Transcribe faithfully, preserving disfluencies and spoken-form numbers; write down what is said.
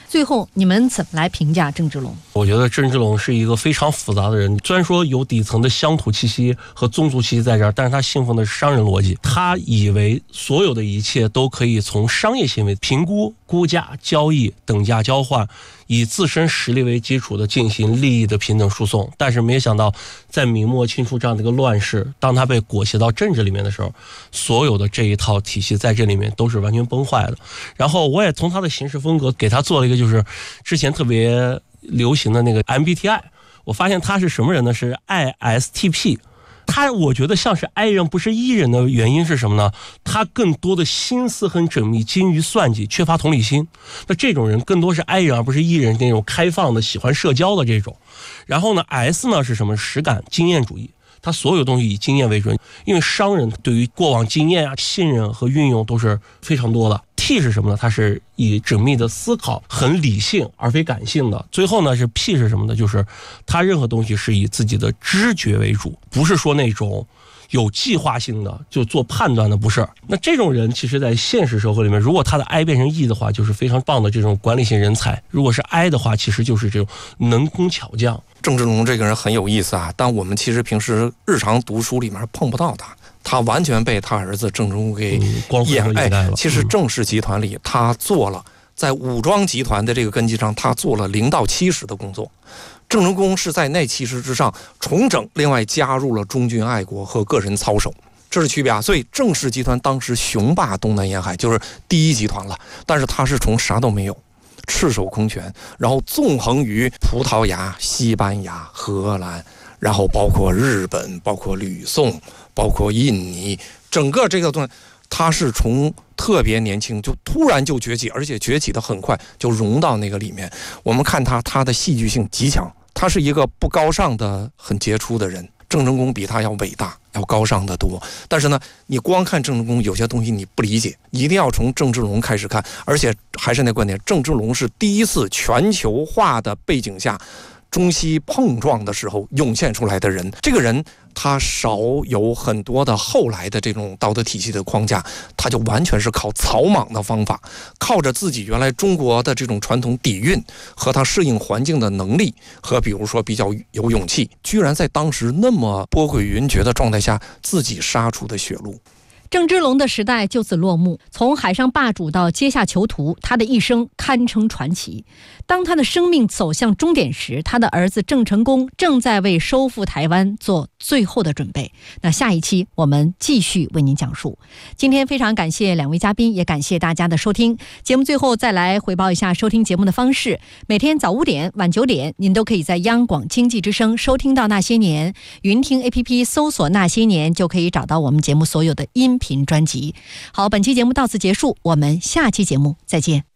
最后你们怎么来评价郑芝龙？ 我觉得郑芝龙是一个非常复杂的人，虽然说有底层的乡土气息和宗族气息在这儿，但是他信奉的是商人逻辑，他以为所有的一切都可以从商业行为评估、估价、交易、等价交换，以自身实力为基础的进行利益的平等输送。但是没想到在明末清初这样的一个乱世，当他被裹挟到政治里面的时候，所有的这一套体系在这里面都是完全崩坏的。然后我也从他的行事风格给他做了一个就是之前特别流行的那个 M B T I， 我发现他是什么人呢？是 I S T P。他我觉得像是 I 人不是 E 人的原因是什么呢？他更多的心思很缜密，精于算计，缺乏同理心。那这种人更多是 I 人而不是 E 人，那种开放的喜欢社交的这种。然后呢 S 呢是什么？实感经验主义，他所有东西以经验为准，因为商人对于过往经验啊、信任和运用都是非常多的。T 是什么呢？它是以缜密的思考，很理性而非感性的。最后呢是 P 是什么呢？就是他任何东西是以自己的知觉为主，不是说那种有计划性的就做判断的，不是。那这种人其实在现实社会里面，如果他的 I 变成 E 的话，就是非常棒的这种管理型人才；如果是 I 的话，其实就是这种能工巧匠。 郑芝龙这个人很有意思啊，但我们其实平时日常读书里面碰不到他，他完全被他儿子郑芝龙给掩盖了。其实郑氏集团里，他做了在武装集团的这个根基上，他做了零到七十的工作。郑成功是在那七十之上重整，另外加入了忠君爱国和个人操守，这是区别啊。所以郑氏集团当时雄霸东南沿海，就是第一集团了。但是他是从啥都没有，赤手空拳，然后纵横于葡萄牙、西班牙、荷兰，然后包括日本、包括吕宋、包括印尼，整个这个段，他是从特别年轻就突然就崛起，而且崛起的很快，就融到那个里面。我们看他，他的戏剧性极强，他是一个不高尚的、很杰出的人。郑成功比他要伟大，要高尚得多。但是呢，你光看郑成功，有些东西你不理解，一定要从郑芝龙开始看。而且还是那观点，郑芝龙是第一次全球化的背景下，中西碰撞的时候涌现出来的人。这个人他少有很多的后来的这种道德体系的框架，他就完全是靠草莽的方法，靠着自己原来中国的这种传统底蕴和他适应环境的能力，和比如说比较有勇气，居然在当时那么波诡云谲的状态下自己杀出的血路。 郑芝龙的时代就此落幕，从海上霸主到阶下囚徒，他的一生堪称传奇。当他的生命走向终点时，他的儿子郑成功正在为收复台湾做最后的准备。那下一期我们继续为您讲述。今天非常感谢两位嘉宾，也感谢大家的收听。节目最后再来回报一下收听节目的方式：每天早五点、晚九点，您都可以在央广经济之声收听到那些年，云听 A P P 搜索那些年，就可以找到我们节目所有的音频专辑。好，本期节目到此结束，我们下期节目再见。